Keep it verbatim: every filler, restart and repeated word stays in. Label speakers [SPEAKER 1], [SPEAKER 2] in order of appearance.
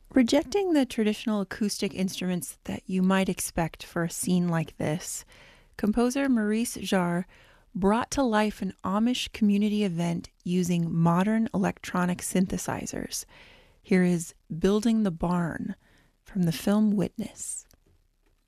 [SPEAKER 1] Rejecting the traditional acoustic instruments that you might expect for a scene like this, composer Maurice Jarre brought to life an Amish community event using modern electronic synthesizers. Here is Building the Barn from the film Witness.